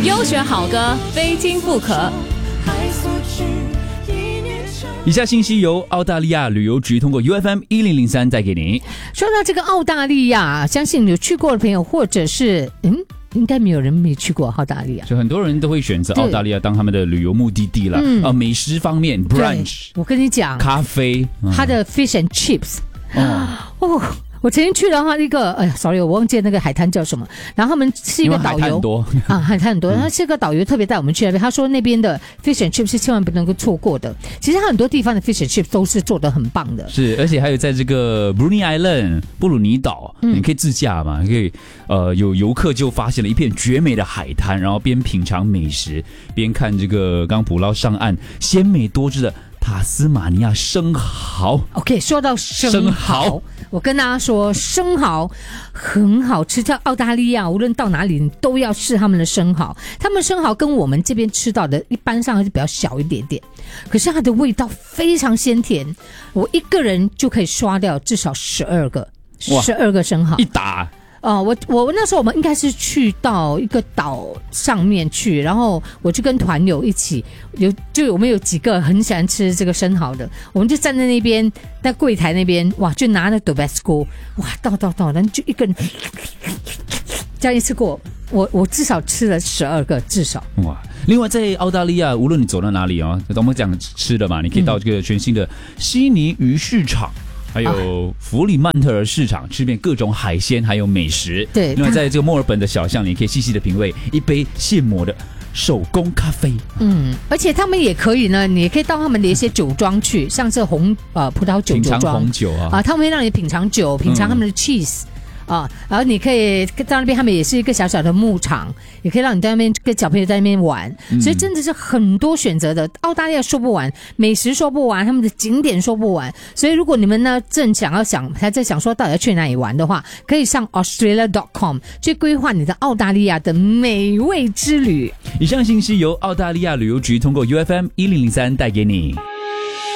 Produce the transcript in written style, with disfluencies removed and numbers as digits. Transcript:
优选好歌，非听不可。 以下信息由澳大利亚旅游局通过 UFM1003 带给您。 说到这个澳大利亚，相信有去过的朋友，或者是应该没有人没去过澳大利亚， 就很多人都会选择澳大利亚当他们的旅游目的地了。美食方面 ，brunch， 我跟你讲， 咖啡， 它的 fish and chips， 我曾经去的话，一个sorry， 我忘记那个海滩叫什么。然后他们是一个导游，海滩很多。他是一个导游特别带我们去那边，他说那边的 fish and chips 是千万不能够错过的。其实很多地方的 fish and chips 都是做得很棒的。 是，而且还有在这个 Bruny Island 布鲁尼岛，你可以自驾嘛，你可以有游客就发现了一片绝美的海滩，然后边品尝美食，边看这个刚捕捞上岸鲜美多汁的塔斯马尼亚生蚝。 OK， 说到生蚝，我跟大家说，生蚝很好吃，在澳大利亚无论到哪里你都要试他们的生蚝。他们生蚝跟我们这边吃到的一般上是比较小一点点，可是它的味道非常鲜甜，我一个人就可以刷掉至少12个生蚝一打。 我那时候我们应该是去到一个岛上面去，然后我就跟团友一起，我们有几个很喜欢吃这个生蚝的，我们就站在那边，在柜台那边，哇，就拿那 Tabasco， 哇，倒，然后就一个人这样一次过，我至少吃了12个，至少。 哇！另外在澳大利亚，无论你走到哪里我们讲吃的嘛，你可以到这个全新的悉尼鱼市场。还有弗里曼特尔市场，吃遍各种海鲜还有美食。 对， 另外在这个墨尔本的小巷里，可以细细的品味一杯现磨的手工咖啡。 而且他们也可以呢，你也可以到他们的一些酒庄去，像是葡萄酒酒庄，品尝红酒他们会让你品尝酒，品尝他们的 cheese。然后你可以在那边，他们也是一个小小的牧场，也可以让你在那边跟小朋友在那边玩，所以真的是很多选择的。澳大利亚说不完，美食说不完，他们的景点说不完。所以如果你们呢还在想说到底要去哪里玩的话，可以上 Australia.com 去规划你的澳大利亚的美味之旅。 以上信息由澳大利亚旅游局通过 UFM1003 带给你。